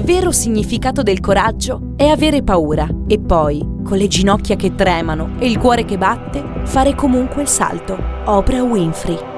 vero significato del coraggio è avere paura e poi, con le ginocchia che tremano e il cuore che batte, fare comunque il salto. Oprah Winfrey.